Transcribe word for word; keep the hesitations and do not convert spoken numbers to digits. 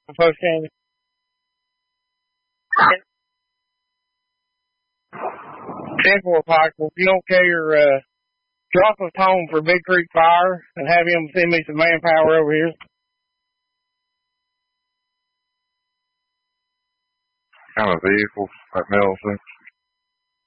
Post Candy. ten four Pike, well, if you don't care, uh, drop a tone for Big Creek Fire and have him send me some manpower over here. Kind of vehicles at Nelson.